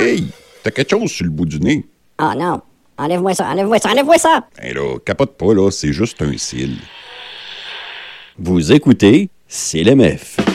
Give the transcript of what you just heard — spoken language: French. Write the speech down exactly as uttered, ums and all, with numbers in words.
Hey, t'as quelque chose sur le bout du nez. Oh non. Enlève-moi ça, enlève-moi ça, enlève-moi ça! Hey là, capote pas, là, c'est juste un cil. Vous écoutez C L M F.